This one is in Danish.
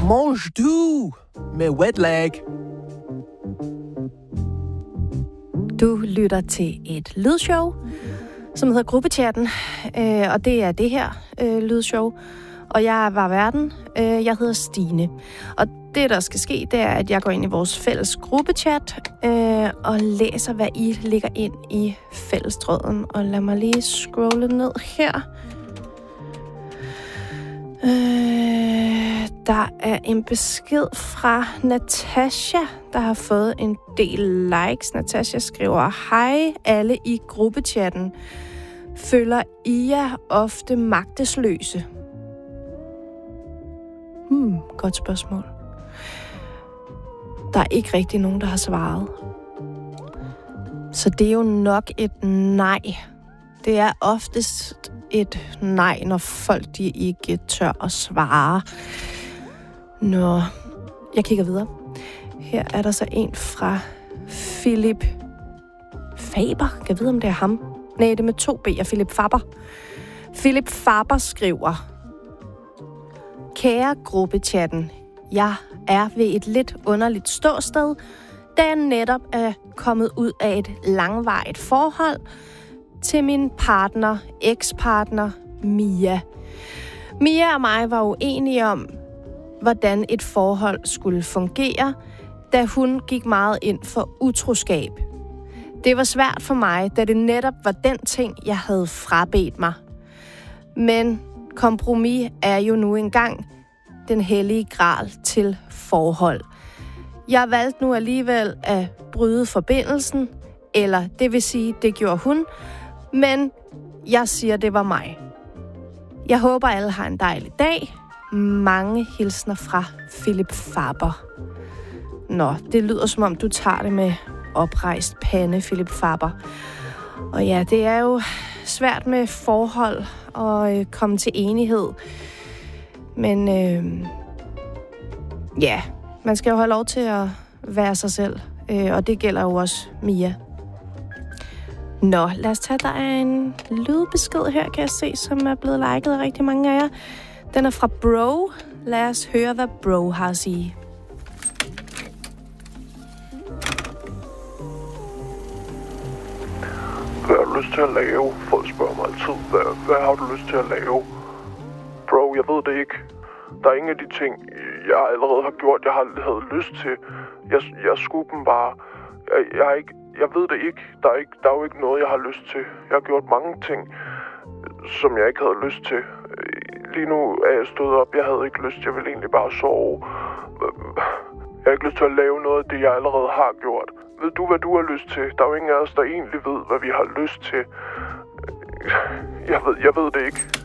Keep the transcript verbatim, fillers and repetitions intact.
Mange du med Wet Leg. Du lytter til et lydshow, som hedder Gruppechatten, øh, og det er det her øh, lydshow. Og jeg var verden. Øh, jeg hedder Stine. Og det, der skal ske, det er, at jeg går ind i vores fælles gruppechat øh, og læser, hvad I lægger ind i fællestråden. Og lad mig lige scrolle ned her. Øh, der er en besked fra Natasha, der har fået en del likes. Natasha skriver, hej alle i gruppechatten. Føler I jer ofte magtesløse? Hmm, godt spørgsmål. Der er ikke rigtig nogen, der har svaret. Så det er jo nok et nej. Det er oftest et nej, når folk de ikke tør at svare. Nå, jeg kigger videre. Her er der så en fra Philip Faber. Kan jeg vide, om det er ham? Nej, det er med to B'er. Philip Faber. Philip Faber skriver, kære gruppechatten, jeg er ved et lidt underligt ståsted, da jeg netop er kommet ud af et langvarigt forhold til min partner, ekspartner, Mia. Mia og mig var uenige om, hvordan et forhold skulle fungere, da hun gik meget ind for utroskab. Det var svært for mig, da det netop var den ting, jeg havde frabedt mig. Men kompromis er jo nu engang den hellige gral til forhold. Jeg valgte nu alligevel at bryde forbindelsen, eller det vil sige, det gjorde hun, men jeg siger, det var mig. Jeg håber, alle har en dejlig dag. Mange hilsner fra Philip Faber. Nå, det lyder som om, du tager det med oprejst pande, Philip Faber. Og ja, det er jo svært med forhold og øh, komme til enighed. Men øh, ja, man skal jo have lov til at være sig selv. Øh, og det gælder jo også Mia. Nå, lad os tage, der er en lydbesked her, kan jeg se, som er blevet liket af rigtig mange af jer. Den er fra Bro. Lad os høre, hvad Bro har at sige. Hvad har du lyst til at lave? Folk spørger mig altid, hvad, hvad har du lyst til at lave? Bro, jeg ved det ikke. Der er ingen af de ting, jeg allerede har gjort, jeg har, havde lyst til. Jeg, jeg skulle dem bare. Jeg, jeg, er ikke, jeg ved det ikke. Der, er ikke. der er jo ikke noget, jeg har lyst til. Jeg har gjort mange ting, som jeg ikke havde lyst til. Lige nu er jeg stået op. Jeg havde ikke lyst. Jeg ville egentlig bare sove. Jeg har ikke lyst til at lave noget af det, jeg allerede har gjort. Ved du, hvad du har lyst til? Der er jo ingen af os, der egentlig ved, hvad vi har lyst til. Jeg ved, jeg ved det ikke.